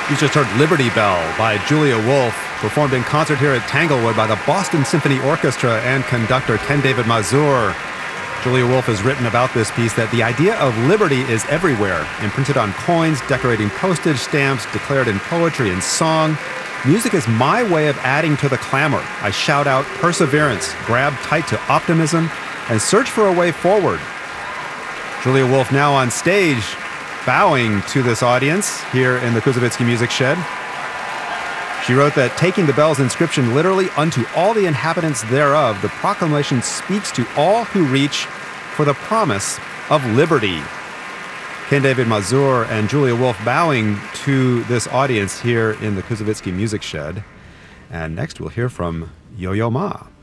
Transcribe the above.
You just heard Liberty Bell by Julia Wolf, performed in concert here at Tanglewood by the Boston Symphony Orchestra and conductor Ken David Mazur. Julia Wolf has written about this piece that the idea of liberty is everywhere, imprinted on coins, decorating postage stamps, declared in poetry and song. Music is my way of adding to the clamor. I shout out perseverance, grab tight to optimism, and search for a way forward. Julia Wolf now on stage, bowing to this audience here in the Kuzovitsky Music Shed. She wrote that taking the bell's inscription literally, unto all the inhabitants thereof, the proclamation speaks to all who reach for the promise of liberty. Ken David Mazur and Julia Wolf bowing to this audience here in the Kuzovitsky Music Shed. And next we'll hear from Yo-Yo Ma.